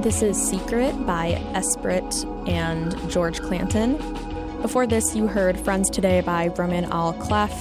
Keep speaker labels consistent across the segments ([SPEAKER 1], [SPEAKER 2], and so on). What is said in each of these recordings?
[SPEAKER 1] This is Secret by Esprit and George Clanton. Before this, you heard Friends Today by Roman Al Clef,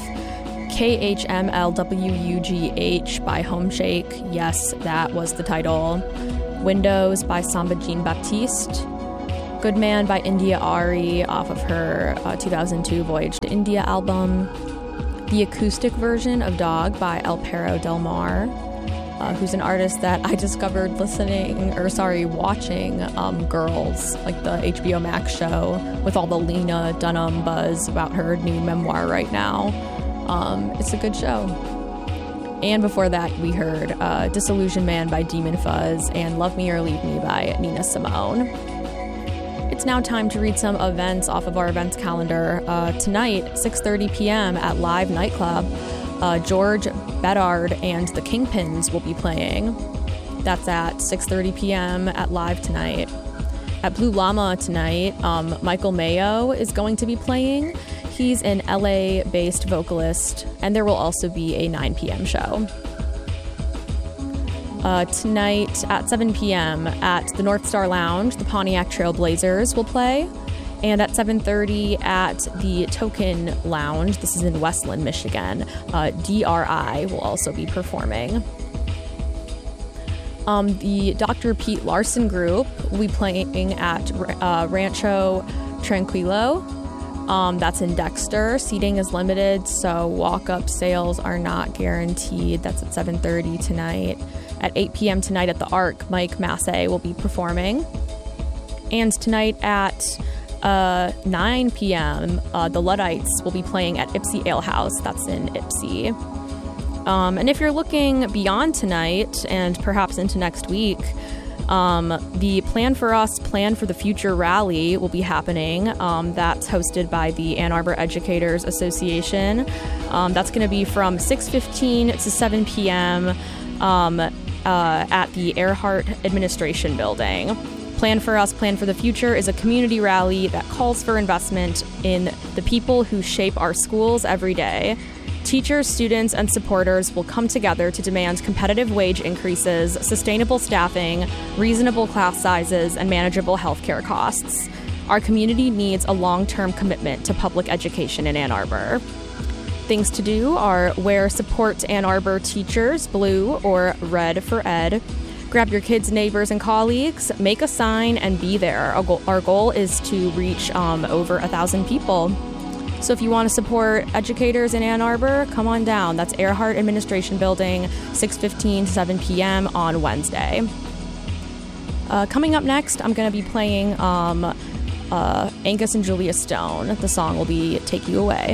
[SPEAKER 1] KHMLWUGH by Homeshake. Yes, that was the title. Windows by Samba Jean Baptiste. Good Man by India Ari off of her 2002 Voyage to India album. The acoustic version of Dog by El Perro Del Mar, who's an artist that I discovered watching Girls, like the HBO Max show with all the Lena Dunham buzz about her new memoir right now. It's a good show. And before that, we heard Disillusion Man by Demon Fuzz and Love Me or Leave Me by Nina Simone. It's now time to read some events off of our events calendar. Tonight, 6:30 p.m. at Live Nightclub, George Bedard and the Kingpins will be playing. That's at 6:30 p.m. at Live tonight. At Blue Llama tonight, Michael Mayo is going to be playing. He's an LA-based vocalist, and there will also be a 9 p.m. show. Tonight at 7 p.m. at the North Star Lounge, the Pontiac Trailblazers will play. And at 7:30 at the Token Lounge, this is in Westland, Michigan, DRI will also be performing. The Dr. Pete Larson Group will be playing at Rancho Tranquilo. That's in Dexter. Seating is limited, so walk-up sales are not guaranteed. That's at 7:30 tonight. At 8 p.m. tonight at the Arc, Mike Massey will be performing. And tonight at 9 p.m., the Luddites will be playing at Ipsy Ale House. That's in Ipsy. And if you're looking beyond tonight and perhaps into next week, the Plan for Us, Plan for the Future rally will be happening. That's hosted by the Ann Arbor Educators Association. That's going to be from 6:15 to 7 p.m. At the Earhart Administration Building. Plan for Us, Plan for the Future is a community rally that calls for investment in the people who shape our schools every day. Teachers, students, and supporters will come together to demand competitive wage increases, sustainable staffing, reasonable class sizes, and manageable healthcare costs. Our community needs a long-term commitment to public education in Ann Arbor. Things to do are wear Support Ann Arbor Teachers blue or red for ed. Grab your kids, neighbors, and colleagues, make a sign, and be there. Our goal is to reach over 1,000 people. So if you want to support educators in Ann Arbor, come on down. That's Earhart Administration Building, 6:15 to 7 p.m. on Wednesday. Coming up next, I'm going to be playing Angus and Julia Stone. The song will be Take You Away.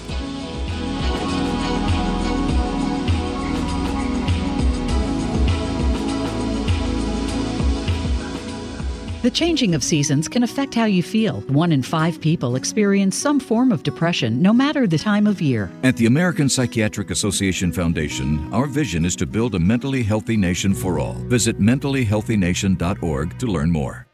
[SPEAKER 2] The changing of seasons can affect how you feel. 1 in 5 people experience some form of depression, no matter the time of year.
[SPEAKER 3] At the American Psychiatric Association Foundation, our vision is to build a mentally healthy nation for all. Visit mentallyhealthynation.org to learn more.